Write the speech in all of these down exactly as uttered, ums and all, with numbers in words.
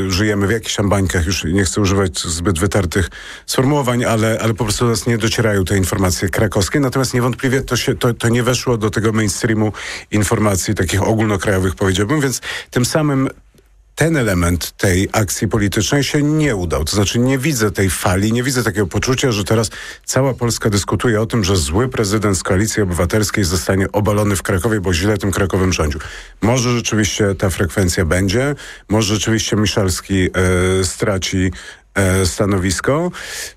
żyjemy w jakichś tam bańkach, już nie chcę używać zbyt wytartych sformułowań, ale, ale po prostu do nas nie docierają te informacje krakowskie. Natomiast niewątpliwie to, się, to, to nie weszło do tego mainstreamu informacji takich ogólnokrajowych, powiedziałbym, więc tym samym ten element tej akcji politycznej się nie udał. To znaczy nie widzę tej fali, nie widzę takiego poczucia, że teraz cała Polska dyskutuje o tym, że zły prezydent z Koalicji Obywatelskiej zostanie obalony w Krakowie, bo źle tym Krakowem rządził. Może rzeczywiście ta frekwencja będzie, może rzeczywiście Miszalski e, straci e, stanowisko.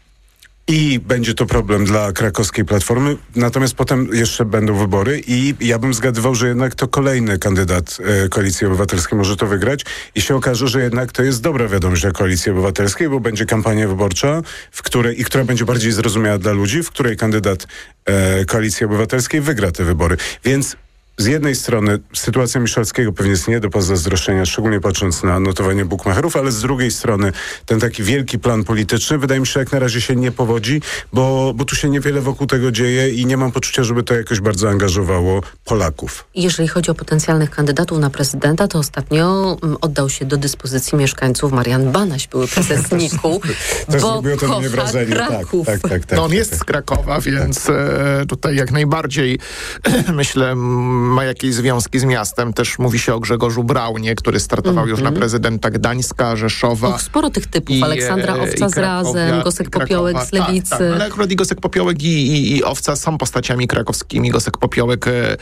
I będzie to problem dla krakowskiej Platformy, natomiast potem jeszcze będą wybory i ja bym zgadywał, że jednak to kolejny kandydat e, Koalicji Obywatelskiej może to wygrać i się okaże, że jednak to jest dobra wiadomość dla Koalicji Obywatelskiej, bo będzie kampania wyborcza, w której, i która będzie bardziej zrozumiała dla ludzi, w której kandydat e, Koalicji Obywatelskiej wygra te wybory. Więc z jednej strony sytuacja Miszalskiego pewnie jest nie do pozazdroszczenia, szczególnie patrząc na notowanie bukmacherów, ale z drugiej strony ten taki wielki plan polityczny wydaje mi się, jak na razie się nie powodzi, bo, bo tu się niewiele wokół tego dzieje i nie mam poczucia, żeby to jakoś bardzo angażowało Polaków. Jeżeli chodzi o potencjalnych kandydatów na prezydenta, to ostatnio oddał się do dyspozycji mieszkańców Marian Banaś, były prezes NIK-u, Też bo zrobiło to mnie wrażenie. Kraków. Tak, tak, tak, tak, no on tak, jest tak. z Krakowa, więc tak. e, tutaj jak najbardziej myślę ma jakieś związki z miastem. Też mówi się o Grzegorzu Braunie, który startował mm-hmm. już na prezydenta Gdańska, Rzeszowa. Och, sporo tych typów. I, Aleksandra Owca z Razem, Gosek Popiołek z Lewicy. Tak, tak. Ale akurat i Gosek Popiołek i, i, i Owca są postaciami krakowskimi. Gosek Popiołek e,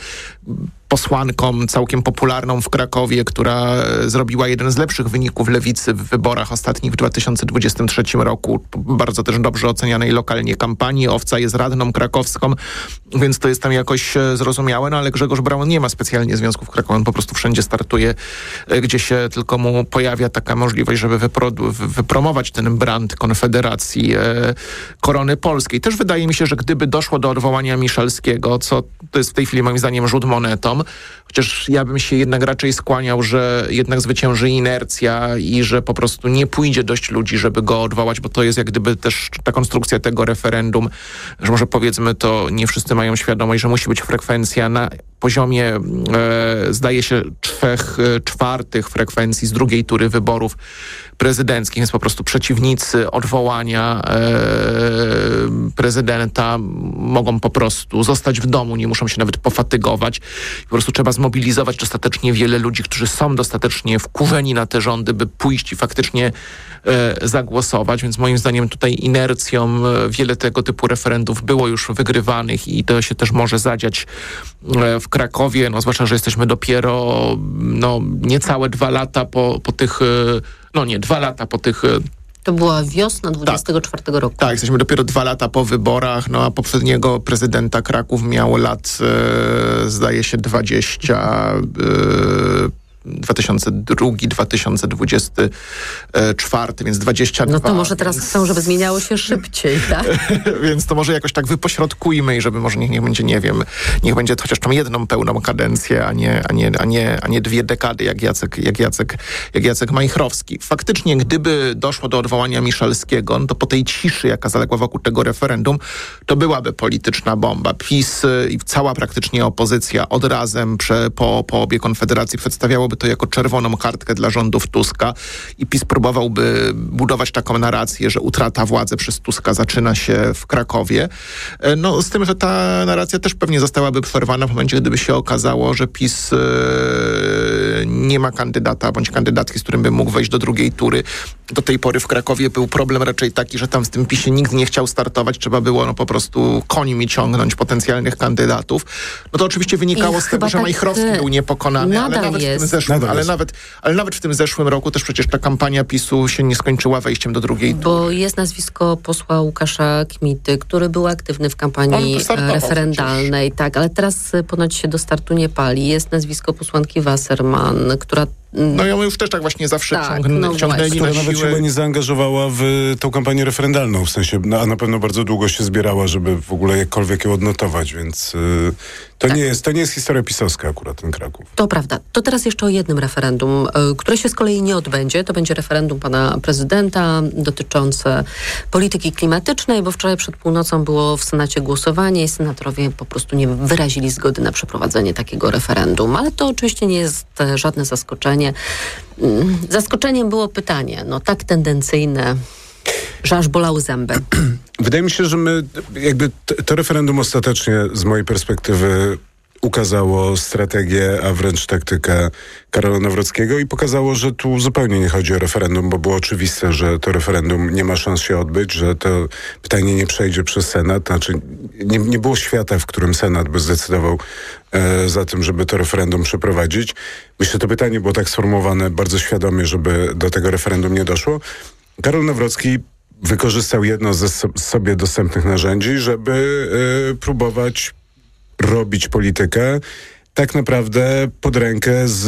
posłanką całkiem popularną w Krakowie, która zrobiła jeden z lepszych wyników lewicy w wyborach ostatnich w dwa tysiące dwudziestym trzecim roku. Bardzo też dobrze ocenianej lokalnie kampanii. Owca jest radną krakowską, więc to jest tam jakoś zrozumiałe, no ale Grzegorz Braun nie ma specjalnie związków w Krakowie. On po prostu wszędzie startuje, gdzie się tylko mu pojawia taka możliwość, żeby wypro- wypromować ten brand Konfederacji e, Korony Polskiej. Też wydaje mi się, że gdyby doszło do odwołania Miszalskiego, co to jest w tej chwili moim zdaniem rzut monetą, chociaż ja bym się jednak raczej skłaniał, że jednak zwycięży inercja i że po prostu nie pójdzie dość ludzi, żeby go odwołać, bo to jest jak gdyby też ta konstrukcja tego referendum, że może powiedzmy to nie wszyscy mają świadomość, że musi być frekwencja na poziomie e, zdaje się trzech e, czwartych frekwencji z drugiej tury wyborów prezydenckich, więc po prostu przeciwnicy odwołania e, prezydenta mogą po prostu zostać w domu, nie muszą się nawet pofatygować. Po prostu trzeba zmobilizować dostatecznie wiele ludzi, którzy są dostatecznie wkurzeni na te rządy, by pójść i faktycznie e, zagłosować, więc moim zdaniem tutaj inercją e, wiele tego typu referendów było już wygrywanych i to się też może zadziać e, w Krakowie, no zwłaszcza, że jesteśmy dopiero no, niecałe dwa lata po, po tych, no nie, dwa lata po tych... To była wiosna dwudziestego czwartego roku. Tak, jesteśmy dopiero dwa lata po wyborach, no a poprzedniego prezydenta Kraków miał lat, e, zdaje się, dwadzieścia... E, dwa tysiące drugi, dwa tysiące dwudziesty czwarty, więc dwadzieścia dwa. No to może teraz więc... chcą, żeby zmieniało się szybciej, tak? Więc to może jakoś tak wypośrodkujmy i żeby może niech, niech będzie, nie wiem, niech będzie chociaż tą jedną pełną kadencję, a nie, a nie, a nie, a nie dwie dekady, jak Jacek, jak Jacek, jak Jacek Majchrowski. Faktycznie, gdyby doszło do odwołania Miszalskiego, no to po tej ciszy, jaka zaległa wokół tego referendum, to byłaby polityczna bomba. PiS i cała praktycznie opozycja od razem prze, po, po obie konfederacje przedstawiałoby to jako czerwoną kartkę dla rządów Tuska i PiS próbowałby budować taką narrację, że utrata władzy przez Tuska zaczyna się w Krakowie. No z tym, że ta narracja też pewnie zostałaby przerwana w momencie, gdyby się okazało, że PiS yy, nie ma kandydata bądź kandydatki, z którym by mógł wejść do drugiej tury. Do tej pory w Krakowie był problem raczej taki, że tam w tym PiSie nikt nie chciał startować, trzeba było no po prostu końmi ciągnąć potencjalnych kandydatów. No to oczywiście wynikało I z tego, że tak Majchrowski był niepokonany, ale nawet jest. w tym zeszłym Ale nawet, ale nawet w tym zeszłym roku też przecież ta kampania PiSu się nie skończyła wejściem do drugiej tury. Bo jest nazwisko posła Łukasza Kmity, który był aktywny w kampanii referendalnej. Przecież. Tak, ale teraz ponoć się do startu nie pali. Jest nazwisko posłanki Wasserman, która... No ją już też tak właśnie zawsze tak, ciągn- no ciągnęli która na nawet siłę. się nie zaangażowała w tą kampanię referendalną, w sensie, no, a na pewno bardzo długo się zbierała, żeby w ogóle jakkolwiek ją odnotować, więc yy, to, tak. nie jest, to nie jest historia pisowska akurat, ten Kraków. To prawda. To teraz jeszcze o jednym referendum, yy, które się z kolei nie odbędzie. To będzie referendum pana prezydenta dotyczące polityki klimatycznej, bo wczoraj przed północą było w Senacie głosowanie i senatorowie po prostu nie wyrazili zgody na przeprowadzenie takiego referendum. Ale to oczywiście nie jest żadne zaskoczenie. pytanie. Zaskoczeniem było pytanie, no tak tendencyjne, że aż bolały zęby. Wydaje mi się, że my jakby to referendum ostatecznie z mojej perspektywy ukazało strategię, a wręcz taktykę Karola Nawrockiego i pokazało, że tu zupełnie nie chodzi o referendum, bo było oczywiste, że to referendum nie ma szans się odbyć, że to pytanie nie przejdzie przez Senat. Znaczy nie, nie było świata, w którym Senat by zdecydował e, za tym, żeby to referendum przeprowadzić. Myślę, że to pytanie było tak sformułowane bardzo świadomie, żeby do tego referendum nie doszło. Karol Nawrocki wykorzystał jedno ze so, sobie dostępnych narzędzi, żeby e, próbować robić politykę tak naprawdę pod rękę z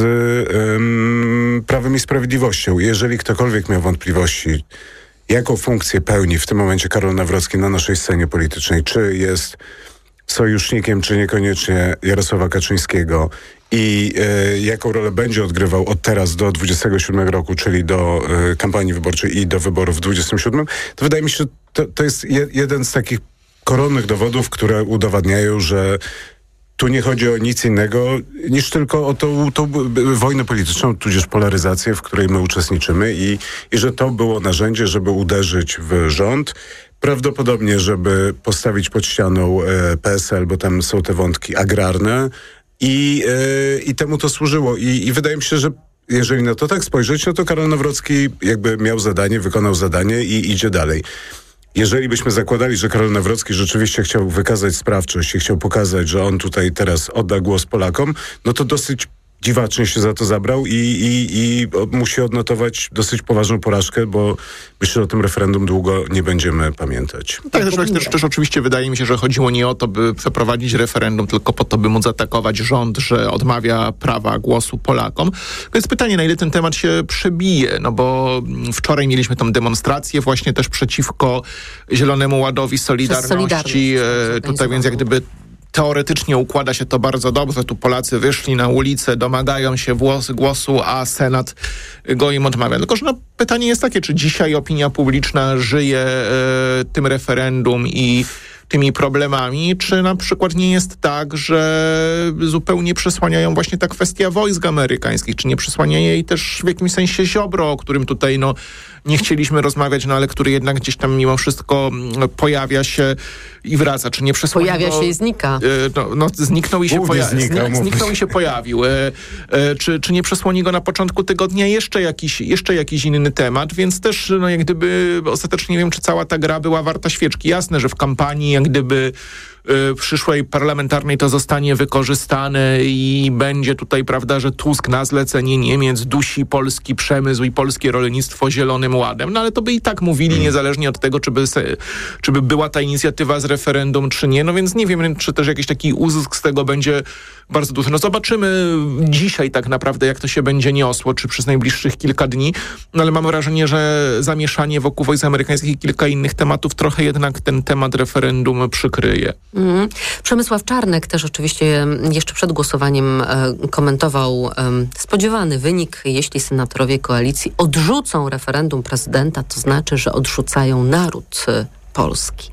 um, Prawem i Sprawiedliwością. Jeżeli ktokolwiek miał wątpliwości, jaką funkcję pełni w tym momencie Karol Nawrocki na naszej scenie politycznej, czy jest sojusznikiem, czy niekoniecznie Jarosława Kaczyńskiego i y, jaką rolę będzie odgrywał od teraz do dwudziestego siódmego roku, czyli do y, kampanii wyborczej i do wyborów w dwudziestym siódmym, to wydaje mi się, że to, to jest je, jeden z takich koronnych dowodów, które udowadniają, że tu nie chodzi o nic innego niż tylko o tą, tą wojnę polityczną, tudzież polaryzację, w której my uczestniczymy i, i że to było narzędzie, żeby uderzyć w rząd. Prawdopodobnie, żeby postawić pod ścianą e, P S L, bo tam są te wątki agrarne i, e, i temu to służyło. I, I wydaje mi się, że jeżeli na to tak spojrzeć, no to Karol Nawrocki jakby miał zadanie, wykonał zadanie i idzie dalej. Jeżeli byśmy zakładali, że Karol Nawrocki rzeczywiście chciał wykazać sprawczość i chciał pokazać, że on tutaj teraz odda głos Polakom, no to dosyć dziwacznie się za to zabrał i, i, i musi odnotować dosyć poważną porażkę, bo myślę, że o tym referendum długo nie będziemy pamiętać. Tak, też, też, też oczywiście wydaje mi się, że chodziło nie o to, by przeprowadzić referendum, tylko po to, by móc zaatakować rząd, że odmawia prawa głosu Polakom. To jest pytanie, na ile ten temat się przebije, no bo wczoraj mieliśmy tą demonstrację właśnie też przeciwko Zielonemu Ładowi Solidarności. Solidarność, e, tutaj więc jak gdyby teoretycznie układa się to bardzo dobrze. Tu Polacy wyszli na ulicę, domagają się głos, głosu, a Senat go im odmawia. Tylko że no, pytanie jest takie, czy dzisiaj opinia publiczna żyje e, tym referendum i tymi problemami, czy na przykład nie jest tak, że zupełnie przesłaniają właśnie ta kwestia wojsk amerykańskich, czy nie przesłania jej też w jakimś sensie Ziobro, o którym tutaj no nie chcieliśmy rozmawiać, no ale który jednak gdzieś tam mimo wszystko pojawia się i wraca, czy nie przesłania Pojawia go, się i znika. No, no zniknął i się pojawił. Znik, zniknął i się pojawił. E, e, czy, czy nie przesłoni go na początku tygodnia jeszcze jakiś, jeszcze jakiś inny temat, więc też no jak gdyby ostatecznie nie wiem, czy cała ta gra była warta świeczki. Jasne, że w kampanii jak gdyby y, przyszłej parlamentarnej to zostanie wykorzystane i będzie tutaj, prawda, że Tusk na zlecenie Niemiec dusi polski przemysł i polskie rolnictwo Zielonym Ładem. No ale to by i tak mówili, niezależnie od tego, czy by, se, czy by była ta inicjatywa z referendum, czy nie. No więc nie wiem, czy też jakiś taki uzysk z tego będzie bardzo duży. No zobaczymy dzisiaj tak naprawdę, jak to się będzie niosło, czy przez najbliższych kilka dni. No ale mam wrażenie, że zamieszanie wokół wojsk amerykańskich i kilka innych tematów trochę jednak ten temat referendum przykryje. Mm. Przemysław Czarnek też oczywiście jeszcze przed głosowaniem e, komentował e, spodziewany wynik. Jeśli senatorowie koalicji odrzucą referendum prezydenta, to znaczy, że odrzucają naród e, polski.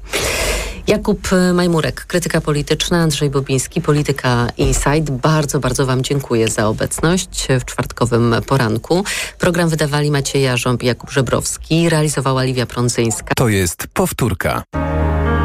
Jakub Majmurek, krytyka polityczna, Andrzej Bobiński, Polityka Insight. Bardzo, bardzo wam dziękuję za obecność w czwartkowym poranku. Program wydawali Maciej Jarząb i Jakub Żebrowski, realizowała Liwia Prądzyńska. To jest powtórka.